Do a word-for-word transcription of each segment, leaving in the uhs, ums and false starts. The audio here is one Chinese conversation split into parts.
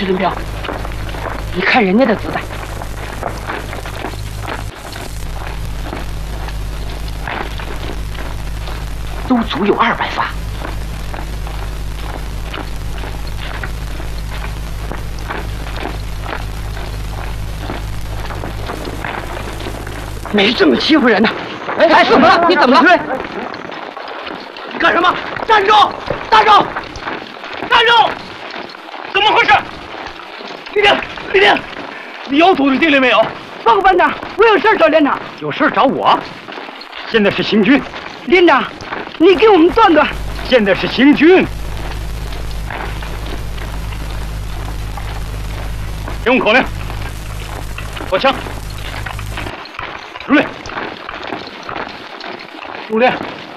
石林彪，你看人家的子弹，都足有二百发。没这么欺负人的！哎哎，怎么了？你怎么了？ 你干什么？站住！站住！站住！怎么回事？李丁，李丁，你有组织纪律没有？ 报告班长，我有事找连长。 有事找我。现在是行军。 连长，你给我们断断。 现在是行军。听我口令，握枪。入列，入列。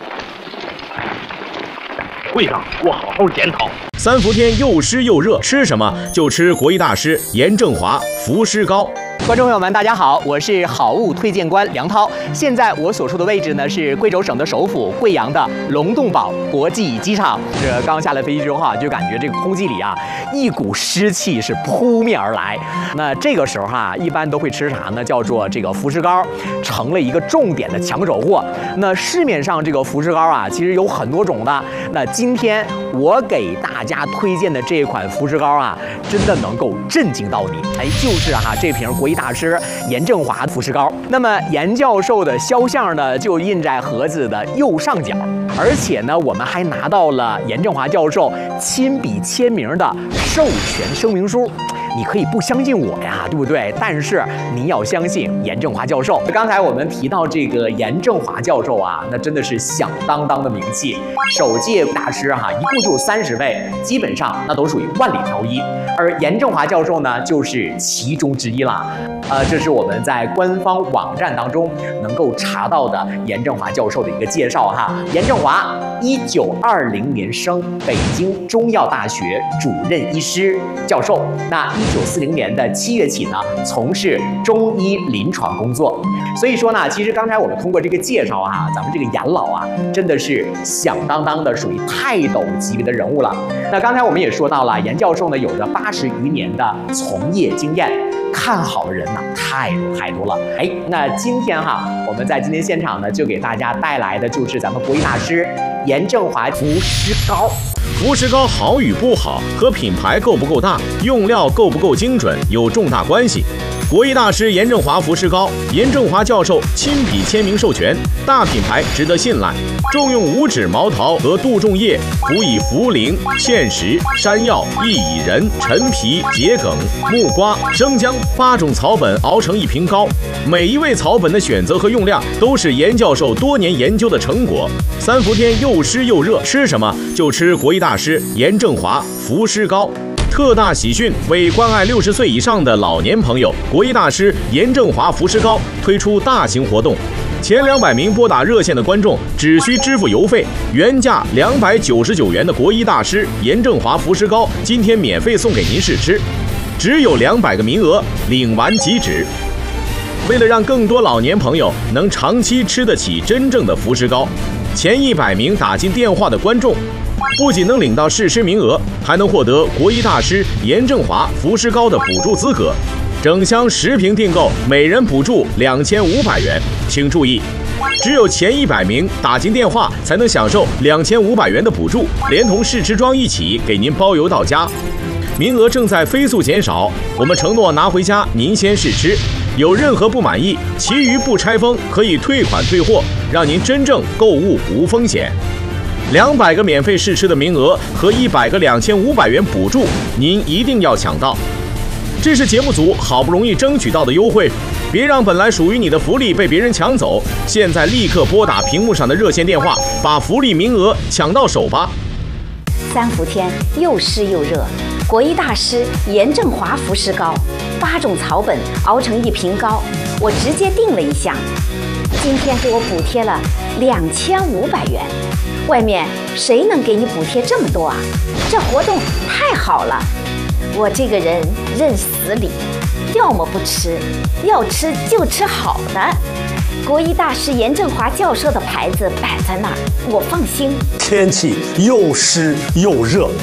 会上我好好检讨。 三伏天又湿又热，吃什么就吃国医大师严正华伏湿膏。 观众朋友们，大家好，我是好物推荐官梁涛。现在我所处的位置呢是贵州省的首府贵阳的龙洞堡国际机场。这刚下了飞机之后啊，就感觉这个空气里啊一股湿气是扑面而来。那这个时候哈、啊，一般都会吃啥呢？叫做这个伏湿膏，成了一个重点的抢手货。那市面上这个伏湿膏啊，其实有很多种的。那今天我给大家推荐的这款伏湿膏啊，真的能够震惊到你。哎，就是哈、啊、这瓶国医大师严正华伏湿膏。那么严教授的肖像呢，就印在盒子的右上角，而且呢，我们还拿到了严正华教授亲笔签名的授权声明书。你可以不相信我呀，对不对？但是你要相信严正华教授。刚才我们提到这个严正华教授啊，那真的是响当当的名气。首届大师哈、啊，一共就三十位，基本上那都属于万里挑一。而严正华教授呢，就是其中之一啦。呃，这是我们在官方网站当中能够查到的严正华教授的一个介绍哈。严正华，一九二零年生，北京中药大学主任医师、教授。那一九四零年的七月起呢，从事中医临床工作。所以说呢，其实刚才我们通过这个介绍啊，咱们这个严老啊，真的是响当当的，属于泰斗级别的人物了。那刚才我们也说到了，严教授呢有着八十余年的从业经验。看好的人呢、啊、太多太多了，哎，那今天哈，我们在今天现场呢，就给大家带来的就是咱们国医大师严正华伏湿膏。 伏湿膏好与不好和品牌够不够大、用料够不够精准有重大关系。国医大师严正华伏湿膏，严正华教授亲笔签名授权，大品牌值得信赖。重用五指毛桃和杜仲叶，辅以茯苓、芡实、山药、薏苡仁、陈皮、桔梗、木瓜、生姜八种草本熬成一瓶膏。每一味草本的选择和用量都是严教授多年研究的成果。三伏天又湿又热，吃什么就吃国医大师严正华伏湿膏。特大喜讯，为关爱六十岁以上的老年朋友，国医大师严正华伏湿膏推出大型活动。前两百名拨打热线的观众只需支付邮费，原价两百九十九元的国医大师严正华伏湿膏，今天免费送给您试吃，只有两百个名额，领完即止。为了让更多老年朋友能长期吃得起真正的伏湿膏，前一百名打进电话的观众，不仅能领到试吃名额，还能获得国医大师严正华伏湿膏的补助资格。整箱十瓶订购，每人补助两千五百元。请注意，只有前一百名打进电话才能享受两千五百元的补助，连同试吃装一起给您包邮到家。名额正在飞速减少，我们承诺拿回家您先试吃，有任何不满意，其余不拆封，可以退款退货，让您真正购物无风险。两百个免费试吃的名额和一百个两千五百元补助，您一定要抢到。这是节目组好不容易争取到的优惠，别让本来属于你的福利被别人抢走。现在立刻拨打屏幕上的热线电话，把福利名额抢到手吧。 三伏天又湿又热，国医大师严正华伏湿膏，八种草本熬成一瓶膏，我直接订了一箱，今天给我补贴了两千五百元。外面谁能给你补贴这么多啊？这活动太好了！我这个人认死理，要么不吃，要吃就吃好的。国医大师严正华教授的牌子摆在那儿，我放心。 天气又湿又热，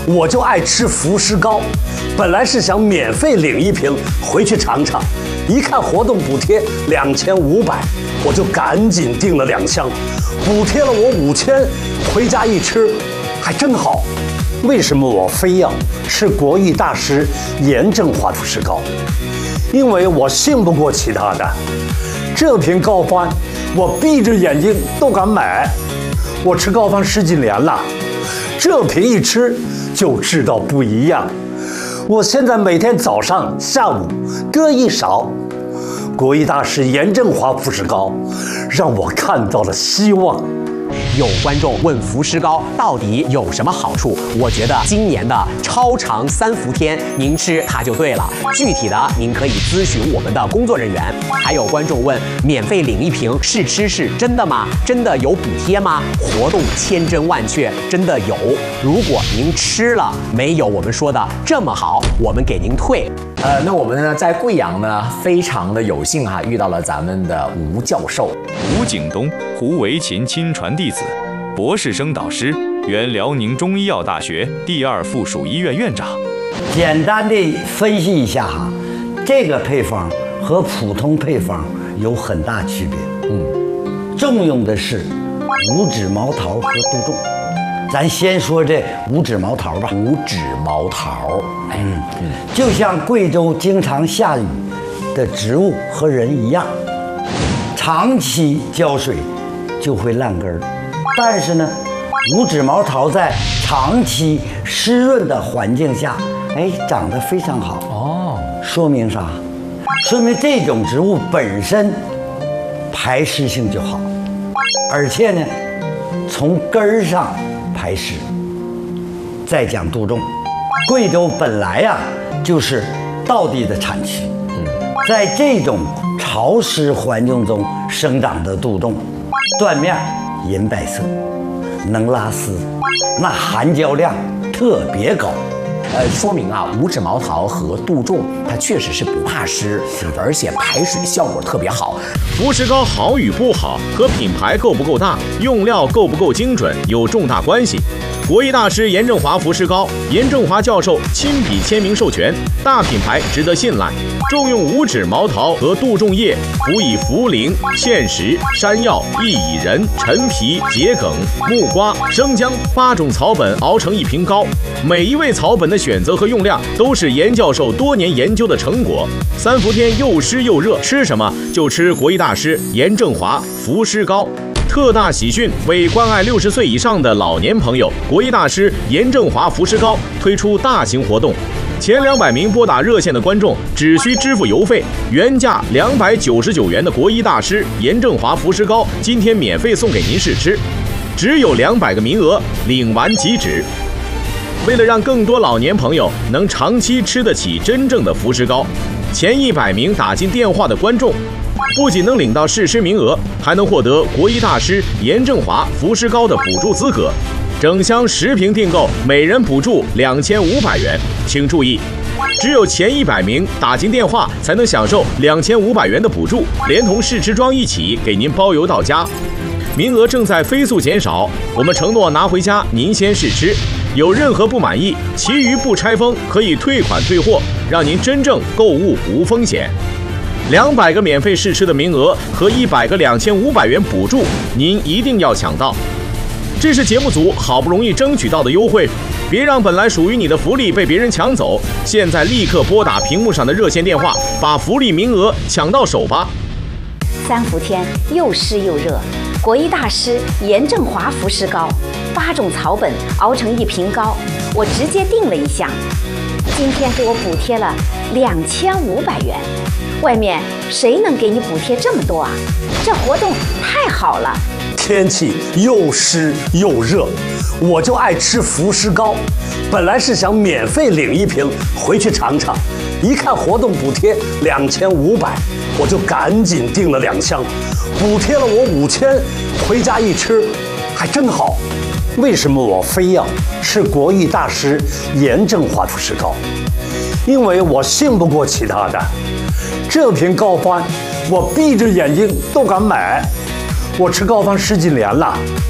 我就爱吃福士糕，本来是想免费领一瓶回去尝尝，一看活动补贴两千五百，我就赶紧订了两箱，补贴了我五千，回家一吃，还真好。为什么我非要吃国艺大师严正华福士糕？因为我信不过其他的，这瓶膏方我闭着眼睛都敢买。我吃膏方十几年了，这瓶一吃就知道不一样。我现在每天早上、下午各一勺。国艺大师严正华福士糕，让我看到了希望。 有观众问福士糕到底有什么好处？我觉得今年的超长三伏天，您吃它就对了。具体的您可以咨询我们的工作人员。还有观众问，免费领一瓶试吃是真的吗？真的有补贴吗？活动千真万确，真的有。如果您吃了没有我们说的这么好，我们给您退。呃，那我们呢在贵阳呢非常的有幸哈、啊，遇到了咱们的吴教授。 吴景东，胡维琴亲传弟子，博士生导师，原辽宁中医药大学第二附属医院院长。 简单的分析一下哈，这个配方和普通配方有很大区别。嗯，重用的是五指毛桃和杜仲。咱先说这五指毛桃吧。 五指毛桃， 嗯嗯，就像贵州经常下雨的植物和人一样，长期浇水就会烂根儿。但是呢，五指毛桃在长期湿润的环境下，哎，长得非常好。哦，说明啥？说明这种植物本身排湿性就好，而且呢，从根儿上排湿。再讲杜仲，贵州本来呀、啊、就是稻地的产区，嗯，在这种潮湿环境中生长的杜仲，断面银白色，能拉丝，那含胶量特别高。 呃，说明啊，五指毛桃和杜仲它确实是不怕湿，而且排水效果特别好。 福士糕好与不好和品牌够不够大、用料够不够精准有重大关系。国艺大师严正华福士糕，严正华教授亲笔签名授权，大品牌值得信赖。重用五指毛桃和杜仲叶，辅以茯苓、芡实、山药、薏苡仁、陈皮、桔梗、木瓜、生姜八种草本熬成一瓶膏。每一味草本的选择和用量都是严教授多年研究的成果。三伏天又湿又热，吃什么就吃国艺大师严正华福士糕。特大喜讯，为关爱六十岁以上的老年朋友，国艺大师严正华福士糕推出大型活动。前两百名拨打热线的观众只需支付邮费，原价两百九十九元的国医大师严正华福士糕，今天免费送给您试吃，只有两百个名额，领完即止。为了让更多老年朋友能长期吃得起真正的福士糕，前一百名打进电话的观众，不仅能领到试吃名额，还能获得国医大师严正华福士糕的补助资格。整箱十瓶订购，每人补助两千五百元。请注意，只有前一百名打进电话才能享受两千五百元的补助，连同试吃装一起给您包邮到家。名额正在飞速减少，我们承诺拿回家您先试吃，有任何不满意，其余不拆封，可以退款退货，让您真正购物无风险。两百个免费试吃的名额和一百个两千五百元补助，您一定要抢到。这是节目组好不容易争取到的优惠，别让本来属于你的福利被别人抢走。现在立刻拨打屏幕上的热线电话，把福利名额抢到手吧。 三伏天又湿又热，国医大师严正华福士糕，八种草本熬成一瓶膏，我直接订了一箱，今天给我补贴了两千五百元。外面谁能给你补贴这么多啊？这活动太好了。 天气又湿又热，我就爱吃福士糕，本来是想免费领一瓶回去尝尝，一看活动补贴两千五百，我就赶紧订了两箱，补贴了我五千，回家一吃，还真好。为什么我非要吃国艺大师严正华福士糕？因为我信不过其他的，这瓶膏方我闭着眼睛都敢买。我吃膏方十几年了，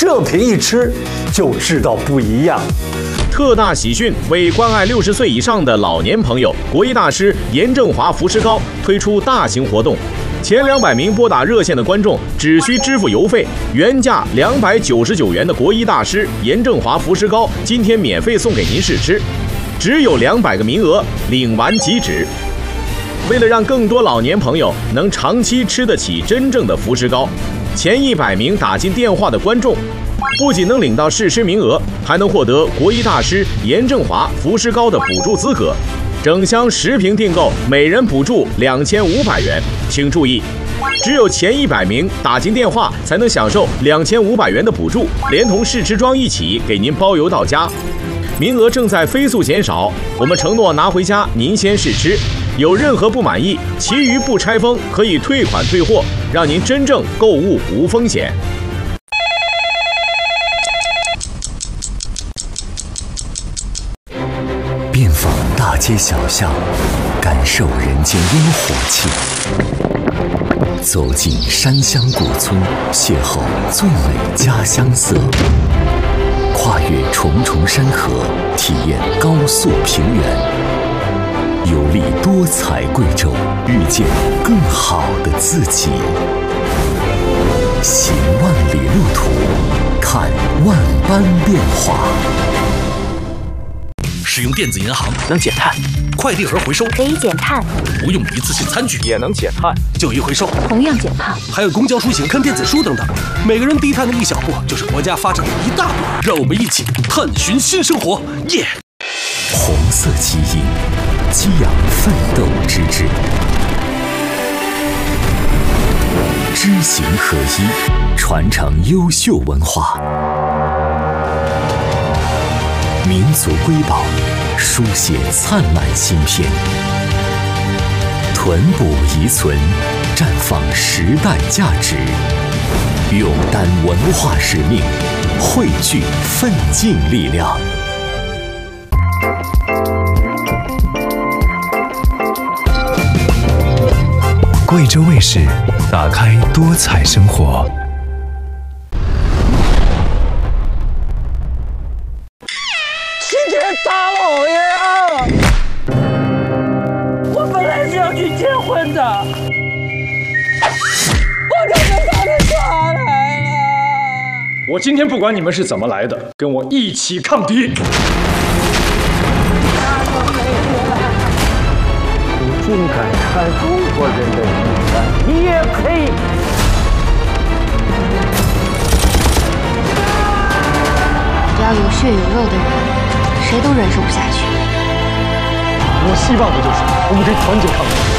这品一吃就知道不一样。 特大喜讯，为关爱六十岁以上的老年朋友，国医大师严正华福士膏推出大型活动。前两百名拨打热线的观众只需支付邮费，原价两百九十九元的国医大师严正华福士膏，今天免费送给您试吃，只有两百个名额，领完即止。为了让更多老年朋友能长期吃得起真正的福士膏，前一百名打进电话的观众，不仅能领到试吃名额，还能获得国医大师严正华福士膏的补助资格。整箱十瓶订购，每人补助两千五百元。请注意，只有前一百名打进电话才能享受两千五百元的补助，连同试吃装一起给您包邮到家。名额正在飞速减少，我们承诺拿回家您先试吃，有任何不满意，其余不拆封，可以退款退货，让您真正购物无风险。 遍访大街小巷，感受人间烟火气；走进山乡古村，邂逅最美家乡色；跨越重重山河，体验高速平原；游历多彩贵州，遇见更好的自己。行万里路途，看万般变化。 使用电子银行能减碳，快递盒回收可以减碳， 不用一次性餐具也能减碳， 旧衣回收同样减碳， 还有公交出行、看电子书等等，每个人低碳的一小步，就是国家发展的一大步。让我们一起探寻新生活，耶！ 红色基因，激扬奋斗之志，知行合一，传承优秀文化。民族瑰宝，书写灿烂新篇，囤补遗存，绽放时代价值，勇担文化使命，汇聚奋进力量。 贵州卫视，打开多彩生活。 大老爷啊！我本来是要去结婚的，我可是他的抓来了。 我今天不管你们是怎么来的，跟我一起抗敌。 你竟敢穿中国人的衣服，你也配？ 只要有血有肉的人，谁都忍受不下去。 我希望的就是我们可以团结抗敌。